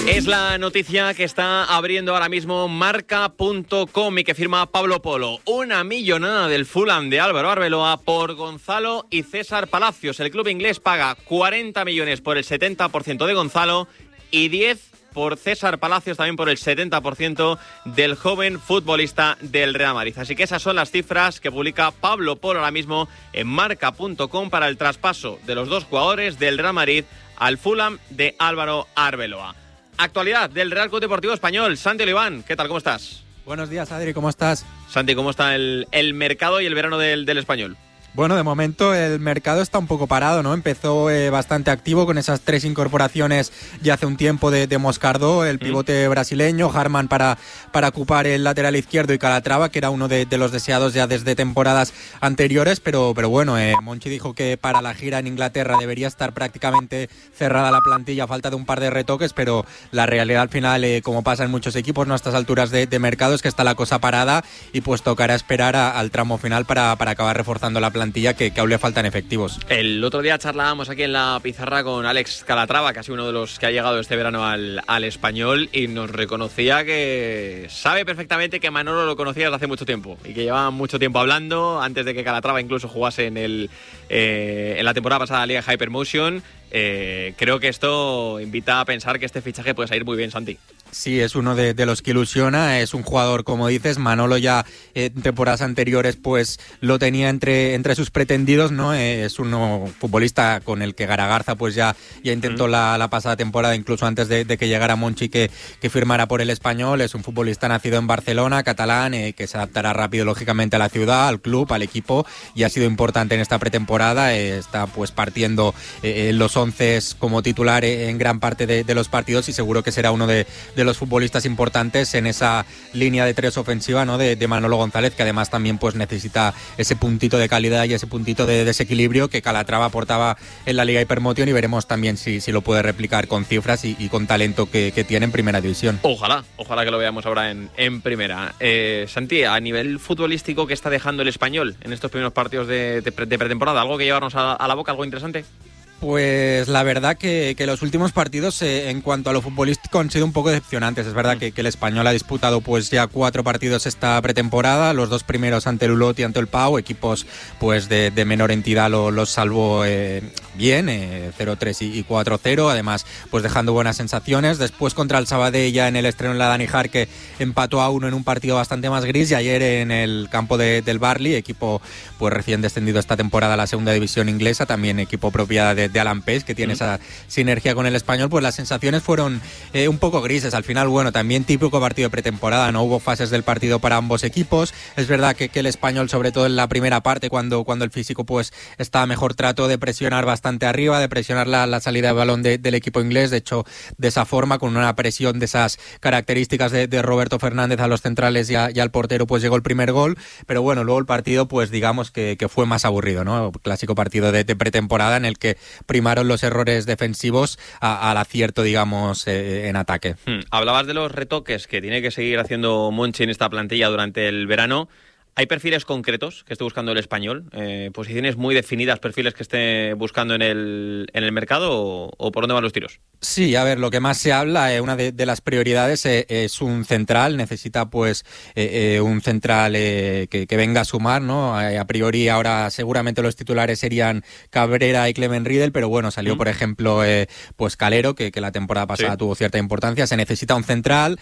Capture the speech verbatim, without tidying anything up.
Es la noticia que está abriendo ahora mismo marca punto com y que firma Pablo Polo. Una millonada del Fulham de Álvaro Arbeloa por Gonzalo y César Palacios. El club inglés paga cuarenta millones por el setenta por ciento de Gonzalo y diez por César Palacios, también por el setenta por ciento del joven futbolista del Real Madrid. Así que esas son las cifras que publica Pablo Polo ahora mismo en marca punto com para el traspaso de los dos jugadores del Real Madrid al Fulham de Álvaro Arbeloa. Actualidad del Real Club Deportivo Español. Santi Oliván, ¿qué tal? ¿Cómo estás? Buenos días, Adri, ¿cómo estás? Santi, ¿cómo está el, el mercado y el verano del, del Español? Bueno, de momento el mercado está un poco parado, ¿no? Empezó eh, bastante activo con esas tres incorporaciones ya hace un tiempo de, de Moscardó, el pivote mm. brasileño, Harman para, para ocupar el lateral izquierdo y Calatrava, que era uno de, de los deseados ya desde temporadas anteriores, pero, pero bueno, eh, Monchi dijo que para la gira en Inglaterra debería estar prácticamente cerrada la plantilla a falta de un par de retoques, pero la realidad al final, eh, como pasa en muchos equipos, ¿no? A estas alturas de, de mercado, es que está la cosa parada y pues tocará esperar a, al tramo final para, para acabar reforzando la plantilla. plantilla que, que aún le faltan efectivos. El otro día charlábamos aquí en la pizarra con Alex Calatrava, que ha sido uno de los que ha llegado este verano al, al Español, y nos reconocía que sabe perfectamente que Manolo lo conocía desde hace mucho tiempo y que llevaban mucho tiempo hablando antes de que Calatrava incluso jugase en, el, eh, en la temporada pasada de la Liga Hypermotion. Eh, creo que esto invita a pensar que este fichaje puede salir muy bien, Santi. Sí, es uno de, de los que ilusiona, es un jugador, como dices, Manolo ya eh, en temporadas anteriores pues lo tenía entre, entre sus pretendidos, ¿no? Eh, es un futbolista con el que Garagarza pues ya, ya intentó mm. la, la pasada temporada, incluso antes de, de que llegara Monchi que, que firmara por el Español. Es un futbolista nacido en Barcelona, catalán, eh, que se adaptará rápido lógicamente a la ciudad, al club, al equipo, y ha sido importante en esta pretemporada. Eh, está pues partiendo eh, los once como titular en gran parte de, de los partidos y seguro que será uno de, de de los futbolistas importantes en esa línea de tres ofensiva, ¿no? de, de Manolo González, que además también pues necesita ese puntito de calidad y ese puntito de desequilibrio que Calatrava aportaba en la Liga Hypermotion, y veremos también si, si lo puede replicar con cifras y, y con talento que, que tiene en Primera División. Ojalá, ojalá que lo veamos ahora en, en Primera. Eh, Santi, a nivel futbolístico, ¿qué está dejando el Español en estos primeros partidos de, de, de pretemporada? ¿Algo que llevarnos a, a la boca, algo interesante? Pues la verdad que, que los últimos partidos eh, en cuanto a lo futbolístico han sido un poco decepcionantes. Es verdad que, que el Español ha disputado pues ya cuatro partidos esta pretemporada, los dos primeros ante el Ulot y ante el Pau, equipos pues de, de menor entidad los lo salvó eh, bien, eh, cero tres y cuatro cero, además pues dejando buenas sensaciones. Después contra el Sabadell ya en el estreno en la Danijar, que empató a uno en un partido bastante más gris, y ayer en el campo de, del Barley, equipo pues recién descendido esta temporada a la segunda división inglesa, también equipo propiedad de de Alan Pace, que tiene esa sinergia con el Español, pues las sensaciones fueron eh, un poco grises. Al final, bueno, también típico partido de pretemporada, no hubo fases del partido para ambos equipos. Es verdad que, que el Español, sobre todo en la primera parte, cuando, cuando el físico pues estaba mejor, trató de presionar bastante arriba, de presionar la, la salida de balón de, del equipo inglés. De hecho, de esa forma, con una presión de esas características de, de Roberto Fernández a los centrales y, a, y al portero, pues llegó el primer gol. Pero bueno, luego el partido, pues digamos que, que fue más aburrido, ¿no? Clásico partido de, de pretemporada en el que primaron los errores defensivos a, al acierto, digamos, eh, en ataque. Hmm. Hablabas de los retoques que tiene que seguir haciendo Monchi en esta plantilla durante el verano. ¿Hay perfiles concretos que esté buscando el Español? Eh, ¿Posiciones muy definidas, perfiles que esté buscando en el, en el mercado, o, o por dónde van los tiros? Sí, a ver, lo que más se habla, eh, una de, de las prioridades eh, es un central. Necesita pues eh, eh, un central eh, que, que venga a sumar, ¿no? A, a priori ahora seguramente los titulares serían Cabrera y Clement Riedel, pero bueno, salió mm. por ejemplo eh, pues Calero, que, que la temporada pasada sí. tuvo cierta importancia. Se necesita un central.